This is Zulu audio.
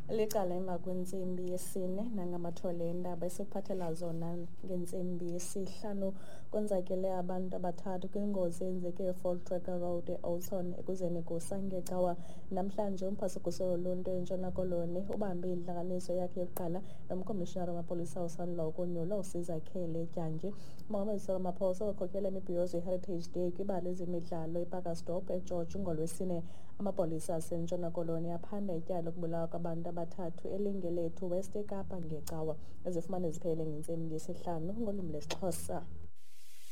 Liqala emva kwentsimbi yesine nangamathole endaba esikuphathela zona ngentsimbi yesihlanu. Konzakele abantu abathathu kwingozi eyenzeke eFall Tracker Road eOuton ekuzeni kusangecawa. Namhlanje umphathi woluntu eNtshona Koloni ubambe intlanganiso yakhe yokuqala nomkomishinala wamapolisa usandla ukunyulwa uSizakhele Tyanji. uMongameli Cyril Ramaphosa wakhokela imibhiyozo yeHeritage Day kwibala lezemidlalo ePakasdorp eGeorge ngoLwesine. Amapolisa aseNtshona Koloni aphanda ityala lokubulawa kwabantu abathathu eLingelethu West eKapa ngecawa. Ezifumane ziphelele ngentsimbi yesihlanu ngolwimi lwesiXhosa.